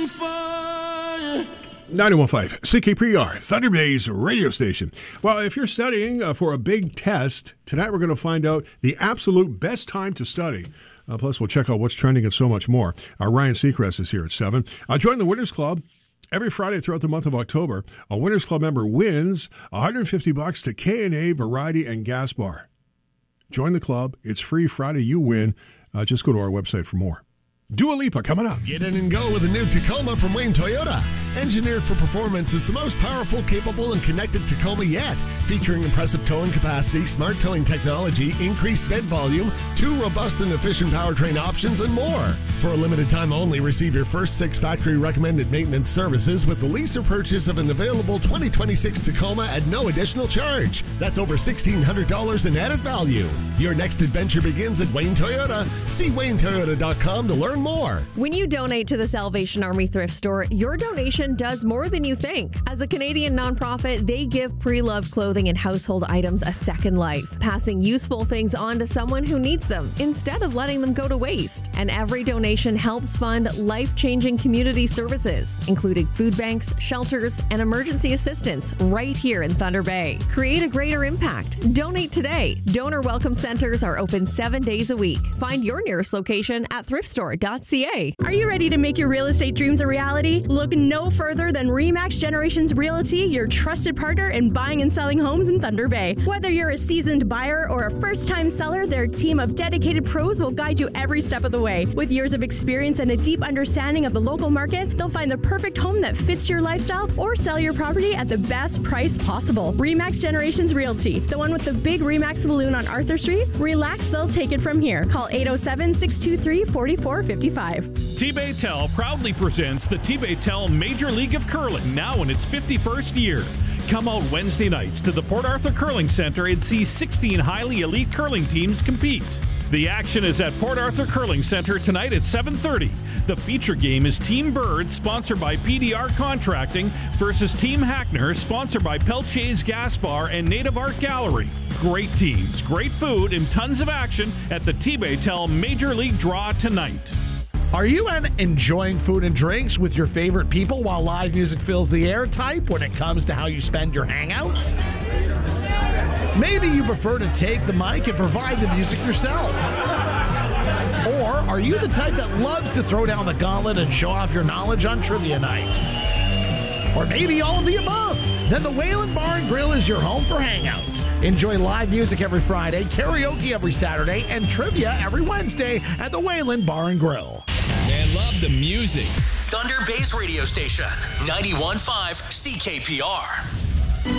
fire. 91.5 CKPR, Thunder Bay's radio station. Well, if you're studying for a big test, tonight we're going to find out the absolute best time to study. Plus, we'll check out what's trending and so much more. Ryan Seacrest is here at 7. Join the Winners Club. Every Friday throughout the month of October, a Winners Club member wins $150 to K&A Variety and Gas Bar. Join the club. It's free Friday. You win. Just go to our website for more. Dua Lipa coming up. Get in and go with a new Tacoma from Wayne Toyota. Engineered for performance, is the most powerful, capable, and connected Tacoma yet. Featuring impressive towing capacity, smart towing technology, increased bed volume, 2 robust and efficient powertrain options, and more. For a limited time only, receive your first 6 factory recommended maintenance services with the lease or purchase of an available 2026 Tacoma at no additional charge. That's over $1,600 in added value. Your next adventure begins at Wayne Toyota. See WayneToyota.com to learn more. When you donate to the Salvation Army Thrift Store, your donation does more than you think. As a Canadian nonprofit, they give pre-loved clothing and household items a second life, passing useful things on to someone who needs them instead of letting them go to waste. And every donation helps fund life-changing community services, including food banks, shelters, and emergency assistance right here in Thunder Bay. Create a greater impact. Donate today. Donor welcome centers are open 7 days a week. Find your nearest location at thriftstore.ca. Are you ready to make your real estate dreams a reality? Look no further than RE/MAX Generations Realty, your trusted partner in buying and selling homes in Thunder Bay. Whether you're a seasoned buyer or a first-time seller, their team of dedicated pros will guide you every step of the way. With years of experience and a deep understanding of the local market, they'll find the perfect home that fits your lifestyle or sell your property at the best price possible. RE/MAX Generations Realty, the one with the big RE/MAX saloon on Arthur Street. Relax, they'll take it from here. Call 807-623-4455. T-Baytel proudly presents the T-Baytel Major League of Curling, now in its 51st year. Come out Wednesday nights to the Port Arthur Curling Center and see 16 highly elite curling teams compete. The action is at Port Arthur Curling Center tonight at 7:30. The feature game is Team Bird, sponsored by PDR Contracting, versus Team Hackner, sponsored by Peltier's Gas Bar and Native Art Gallery. Great teams, great food, and tons of action at the T-Baytel Major League Draw tonight. Are you enjoying food and drinks with your favorite people while live music fills the air type when it comes to how you spend your hangouts? Maybe you prefer to take the mic and provide the music yourself. Or are you the type that loves to throw down the gauntlet and show off your knowledge on trivia night? Or maybe all of the above. Then the Wayland Bar and Grill is your home for hangouts. Enjoy live music every Friday, karaoke every Saturday, and trivia every Wednesday at the Wayland Bar and Grill. Man, love the music. Thunder Bay's radio station, 91.5 CKPR.